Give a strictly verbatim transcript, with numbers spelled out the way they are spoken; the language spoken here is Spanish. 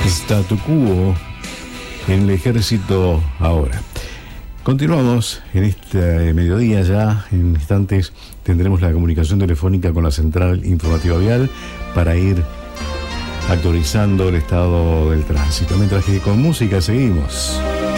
Statu quo en el ejército ahora. Continuamos en este mediodía ya. En instantes tendremos la comunicación telefónica con la Central Informativa Vial para ir actualizando el estado del tránsito. Mientras que con música seguimos.